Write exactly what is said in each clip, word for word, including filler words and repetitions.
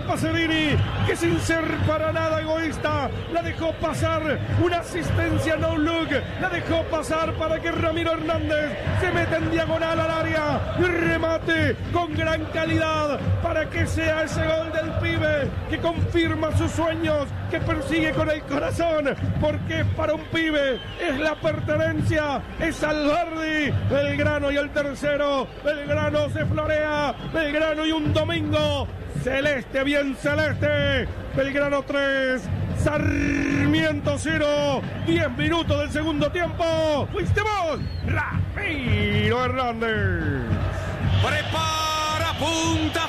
Pacerini, que sin ser para nada egoísta, la dejó pasar. Una asistencia no look, la dejó pasar para que Ramiro Hernández se meta en diagonal al área y remate con gran calidad para que sea ese gol del pibe que confirma sus sueños, que persigue con el corazón, porque para un pibe es la pertenencia, es Alberdi. Belgrano y el tercero, Belgrano se florea, Belgrano y un domingo celeste, bien celeste. Belgrano tres, Sarmiento cero, diez minutos del segundo tiempo. Fuiste vos, Ramiro Hernández. Prepara, punta,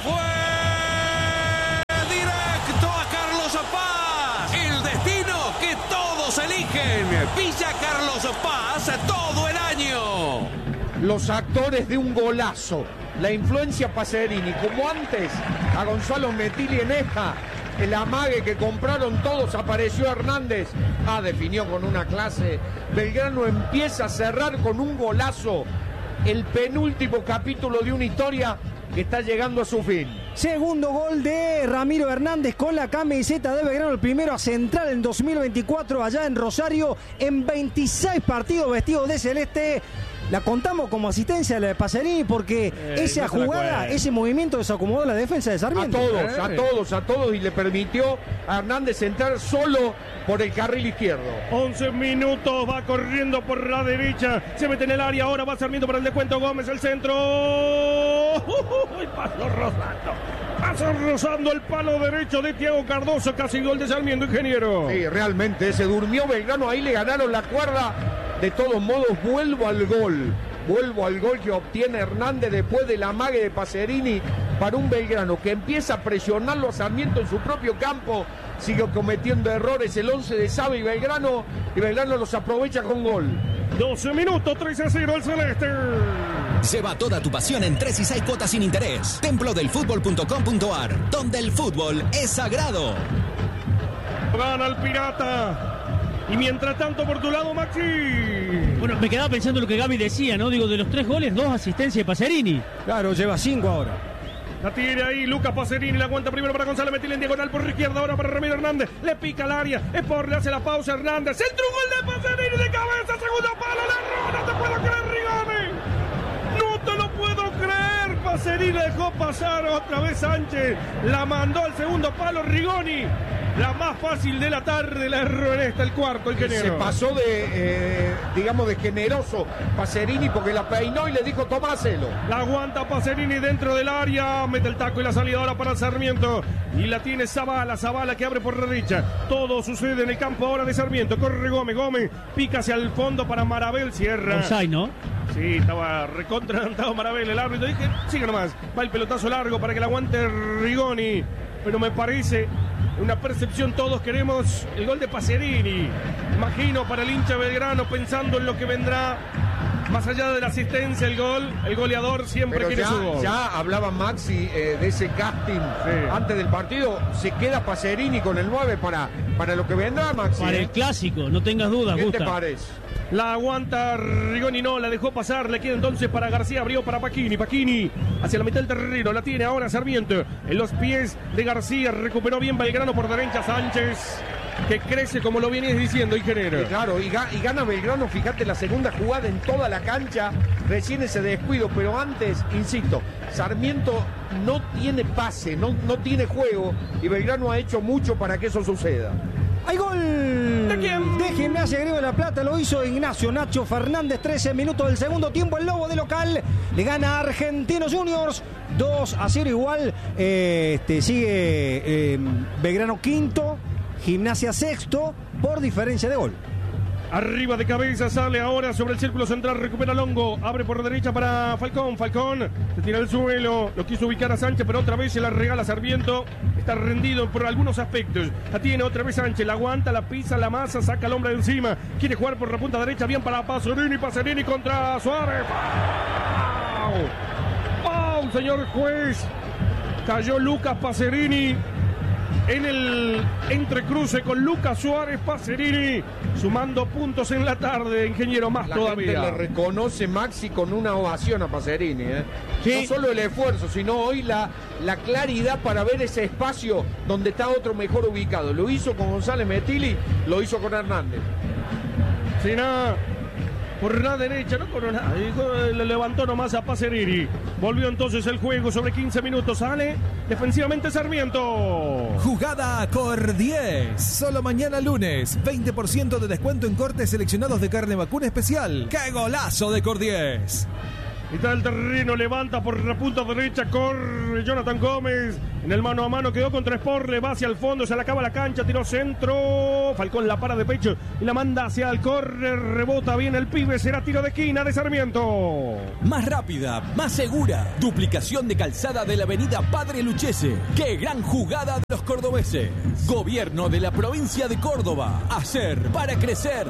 fue directo a Carlos Paz. El destino que todos eligen. Villa Carlos Paz todo el año. Los actores de un golazo. La influencia Pacerini, como antes a Gonzalo Metilli en esta, el amague que compraron todos, apareció Hernández, ah, definió con una clase. Belgrano empieza a cerrar con un golazo el penúltimo capítulo de una historia que está llegando a su fin. Segundo gol de Ramiro Hernández con la camiseta de Belgrano, el primero a Central en dos mil veinticuatro allá en Rosario, en veintiséis partidos vestidos de celeste. La contamos como asistencia de la de Pacerini porque eh, esa no jugada, ese movimiento desacomodó la defensa de Sarmiento. A todos, a todos, a todos, y le permitió a Hernández entrar solo por el carril izquierdo. once minutos, va corriendo por la derecha, se mete en el área, ahora va Sarmiento para el descuento, Gómez el centro. ¡Uy, pasó rozando! Pasó rozando el palo derecho de Thiago Cardoso, casi gol de Sarmiento, ingeniero. Sí, realmente, se durmió Belgrano, ahí le ganaron la cuerda. De todos modos, vuelvo al gol. Vuelvo al gol que obtiene Hernández después del amague de Pacerini para un Belgrano que empieza a presionarlo a Sarmiento en su propio campo. Sigue cometiendo errores el once de Saba y Belgrano. Y Belgrano los aprovecha con gol. doce minutos, tres a cero el celeste. Lleva toda tu pasión en tres y seis cuotas sin interés. templo del fútbol punto com punto a r, donde el fútbol es sagrado. Gana el Pirata. Y mientras tanto, por tu lado, Maxi. Bueno, me quedaba pensando lo que Gaby decía, ¿no? Digo, de los tres goles, dos asistencias de Pacerini. Claro, lleva cinco ahora. La tiene ahí Lucas Pacerini, la aguanta primero para Gonzalo Metilli en diagonal por izquierda, ahora para Ramiro Hernández. Le pica al área, es por, le hace la pausa Hernández. Centro, un gol de Pacerini de cabeza, segundo palo, la roba, no te puedo creer, Rigoni. No te lo puedo creer. Pacerini dejó pasar otra vez Sánchez. La mandó al segundo palo Rigoni. La más fácil de la tarde, la erró en esta, el cuarto, ingeniero. Se pasó de, eh, digamos, de generoso Pacerini porque la peinó y le dijo, tomáselo. La aguanta Pacerini dentro del área, mete el taco y la salida ahora para Sarmiento. Y la tiene Zavala, Zavala que abre por la derecha. Todo sucede en el campo ahora de Sarmiento. Corre Gómez, Gómez pica hacia el fondo para Marabel, cierra. Offside, ¿no? Sí, estaba recontra adelantado Marabel, el árbitro. Dije, sigue nomás. Va el pelotazo largo para que la aguante Rigoni. Pero me parece una percepción, todos queremos el gol de Pacerini. Imagino para el hincha Belgrano pensando en lo que vendrá. Más allá de la asistencia, el gol, el goleador siempre Pero quiere ya, su gol. Ya hablaba Maxi eh, de ese casting sí. Antes del partido. Se queda Pacerini con el nueve para, para lo que vendrá, Maxi. Para ¿eh? el clásico, no tengas dudas, ¿Qué Gusta. te parece? La aguanta Rigoni, no, la dejó pasar, le queda entonces para García, abrió para Pacchini, Pacchini hacia la mitad del terreno, la tiene ahora Sarmiento, en los pies de García, recuperó bien Belgrano por derecha, Sánchez, que crece como lo vienes diciendo, ingeniero. Sí, claro, y, ga y gana Belgrano, fíjate, la segunda jugada en toda la cancha, recién ese descuido, pero antes, insisto, Sarmiento no tiene pase, no, no tiene juego, y Belgrano ha hecho mucho para que eso suceda. ¡Hay gol! ¿De quién? De Gimnasia Grima de la Plata, lo hizo Ignacio Nacho Fernández, trece minutos del segundo tiempo, el Lobo de local le gana a Argentinos Juniors, dos a cero igual, eh, este, sigue eh, Belgrano quinto, Gimnasia sexto, por diferencia de gol. Arriba de cabeza, sale ahora sobre el círculo central, recupera Longo, abre por derecha para Falcón, Falcón se tira al suelo, lo quiso ubicar a Sánchez, pero otra vez se la regala Sarmiento, está rendido por algunos aspectos, la tiene otra vez Sánchez, la aguanta, la pisa, la masa, saca al hombre de encima, quiere jugar por la punta derecha, bien para Pacerini, Pacerini contra Suárez. ¡Pau! ¡Pau, señor juez! Cayó Lucas Pacerini. en el entrecruce con Lucas Suárez Pacerini, sumando puntos en la tarde, ingeniero, más la todavía. Gente le reconoce, Maxi, con una ovación a Pacerini, ¿eh? Sí. No solo el esfuerzo, sino hoy la, la claridad para ver ese espacio donde está otro mejor ubicado. Lo hizo con González Metilli, lo hizo con Hernández. Sina por la derecha, no con nada, le levantó nomás a Pacerini. Volvió entonces el juego sobre quince minutos, sale defensivamente Sarmiento. Jugada Cor diez. Solo mañana lunes, veinte por ciento de descuento en cortes seleccionados de carne vacuna especial. ¡Qué golazo de Cor diez! Mitad del terreno, levanta por la punta derecha, corre Jonathan Gómez. En el mano a mano quedó contra Sport, le va hacia el fondo, se le acaba la cancha, tiró centro. Falcón la para de pecho y la manda hacia el córner, rebota bien el pibe, será tiro de esquina de Sarmiento. Más rápida, más segura. Duplicación de calzada de la avenida Padre Luchese. ¡Qué gran jugada de los cordobeses! Gobierno de la provincia de Córdoba. Hacer para crecer.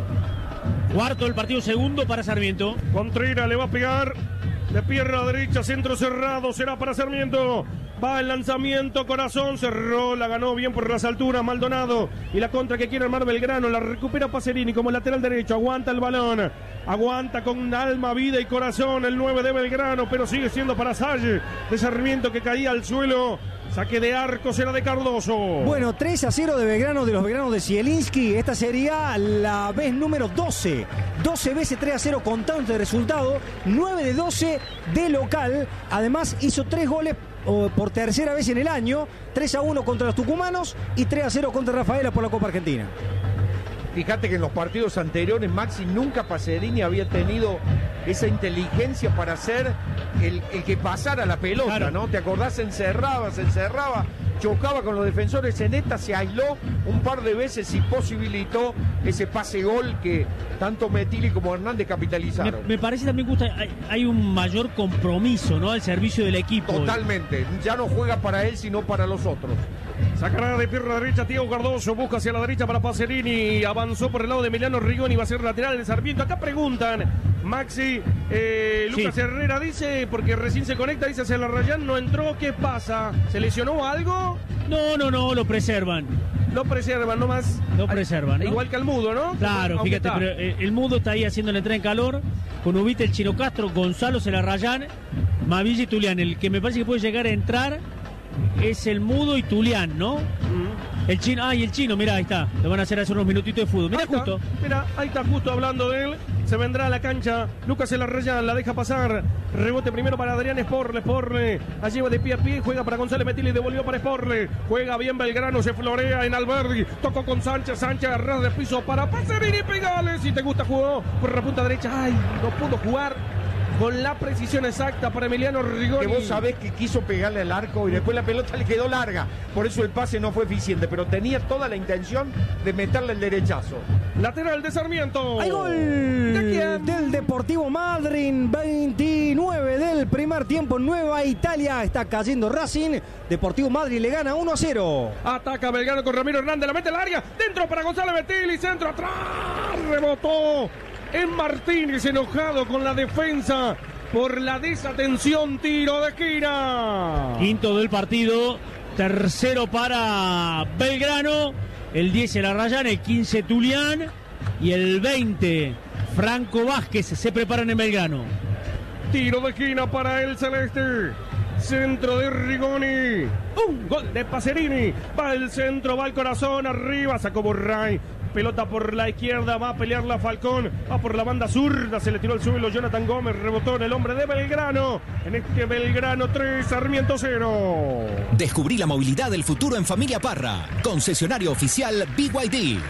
Cuarto del partido, segundo para Sarmiento. Contreras le va a pegar de pierna derecha, centro cerrado, será para Sarmiento. Va el lanzamiento, Corazón, cerró, la ganó bien por las alturas Maldonado. Y la contra que quiere armar Belgrano, la recupera Pacerini como lateral derecho, aguanta el balón. Aguanta con alma, vida y corazón el nueve de Belgrano, pero sigue siendo para Salle de Sarmiento que caía al suelo. Saque de arco será de Cardoso. Bueno, tres a cero de Belgrano, de los Belgranos de Zielinski. Esta sería la vez número doce. doce veces tres a cero contando de resultado. nueve de doce de local. Además hizo tres goles oh, por tercera vez en el año. tres a uno contra los tucumanos y tres a cero contra Rafaela por la Copa Argentina. Fíjate que en los partidos anteriores, Maxi, nunca Pacerini había tenido esa inteligencia para hacer el, el que pasara la pelota, claro. ¿No? ¿Te acordás? Se encerraba, se encerraba, chocaba con los defensores. En esta se aisló un par de veces y posibilitó ese pase-gol que tanto Metilli como Hernández capitalizaron. Me, me parece también que hay, hay un mayor compromiso, ¿no? Al servicio del equipo. Totalmente. Ya no juega para él, sino para los otros. Sacará de pierna derecha Diego Cardoso, busca hacia la derecha para Pacerini, avanzó por el lado de Emiliano Rigoni, va a ser lateral de Sarmiento. Acá preguntan, Maxi, eh, Lucas sí. Herrera dice, porque recién se conecta, dice hacia la Rayán, no entró, ¿qué pasa? ¿Se lesionó algo? No, no, no, lo preservan. Lo preservan nomás. Lo preservan, ¿no? Igual que al Mudo, ¿no? Claro, Aunque fíjate, está. pero el Mudo está ahí haciendo la entrada en calor, con Ubita, el Chino Castro, Gonzalo, Celarrayán, Mavilla y Tulián. El que me parece que puede llegar a entrar es el Mudo y Tulián, ¿no? Mm. El chino, ah, y el chino, mirá, ahí está. Le van a hacer hacer unos minutitos de fútbol. Mirá, justo. Mira, ahí está, justo hablando de él. Se vendrá a la cancha. Lucas Celarrayán la deja pasar. Rebote primero para Adrián Sporle. Sporle la lleva de pie a pie. Juega para González Metilli. Devolvió para Sporle. Juega bien Belgrano. Se florea en Alberdi. Tocó con Sánchez. Sánchez a ras de piso para Pacerini. Pegale. Si te gusta, jugó por la punta derecha. Ay, no pudo jugar con la precisión exacta para Emiliano Rigoni. Que vos sabés que quiso pegarle al arco y después la pelota le quedó larga. Por eso el pase no fue eficiente, pero tenía toda la intención de meterle el derechazo. Lateral de Sarmiento. ¡Hay gol! ¿De quién? Del Deportivo Madryn. veintinueve del primer tiempo. Nueva Italia. Está cayendo Racing. Deportivo Madryn le gana uno a cero. Ataca Belgrano con Ramiro Hernández. La mete larga. Dentro para Gonzalo Metilli. Centro atrás. Rebotó en Martínez, enojado con la defensa por la desatención. Tiro de esquina. Quinto del partido. Tercero para Belgrano. El diez Celarrayán, el quince Tulián y el veinte Franco Vázquez se preparan en Belgrano. Tiro de esquina para el celeste. Centro de Rigoni. Un gol de Pacerini. Va el centro, va el corazón. Arriba sacó Borray. Pelota por la izquierda, va a pelear la Falcón, va por la banda zurda, se le tiró al suelo Jonathan Gómez, rebotó en el hombre de Belgrano. En este Belgrano tres, Sarmiento cero. Descubrí la movilidad del futuro en Familia Parra. Concesionario oficial B Y D.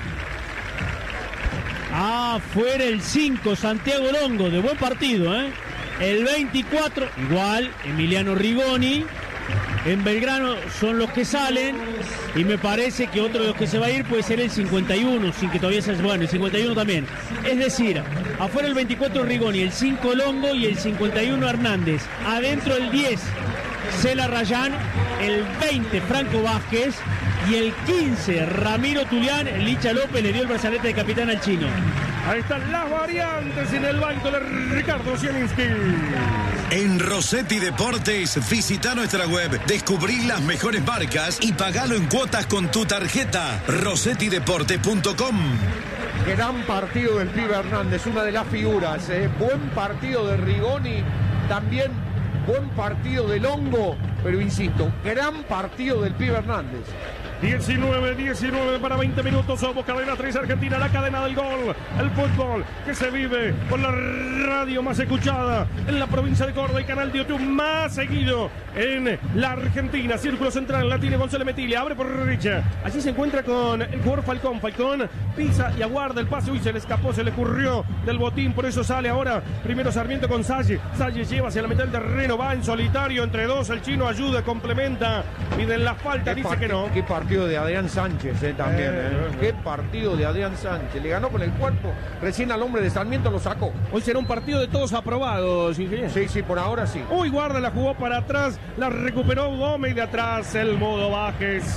Afuera el cinco, Santiago Longo, de buen partido, ¿eh? El veinticuatro, igual, Emiliano Rigoni. En Belgrano son los que salen y me parece que otro de los que se va a ir puede ser el cincuenta y uno, sin que todavía sea bueno, el cincuenta y uno también. Es decir, afuera el veinticuatro Rigoni, el cinco Longo y el cincuenta y uno Hernández. Adentro el diez Celarrayán, el veinte Franco Vázquez y el quince Ramiro Tulián. Licha López le dio el brazalete de capitán al chino. Ahí están las variantes en el banco de Ricardo Zielinski. En Rossetti Deportes, visita nuestra web, descubrí las mejores marcas y pagalo en cuotas con tu tarjeta. rossetti deportes punto com. Gran partido del pibe Hernández, una de las figuras. ¿eh? Buen partido de Rigoni, también buen partido de Longo, pero insisto, gran partido del pibe Hernández. diecinueve diecinueve para veinte minutos. Somos Cadena tres Argentina, la cadena del gol. El fútbol que se vive por la radio más escuchada en la provincia de Córdoba y canal de YouTube más seguido en la Argentina. Círculo central, la tiene Gonzalo Metilli, abre por derecha. Allí se encuentra con el jugador Falcón. Falcón pisa y aguarda el pase. Uy, se le escapó, se le ocurrió del botín, por eso sale ahora primero Sarmiento con Salle. Salle lleva hacia la mitad del terreno, va en solitario entre dos. El chino ayuda, complementa y de la falta dice part- que no. Qué partido de Adrián Sánchez eh, también. Eh, eh. Qué partido de Adrián Sánchez. Le ganó con el cuerpo. Recién al hombre de Sarmiento lo sacó. Hoy será un partido de todos aprobados, ingeniero. Sí, sí, por ahora sí. Uy, guarda, la jugó para atrás, la recuperó Gómez y de atrás el Modo Bajes.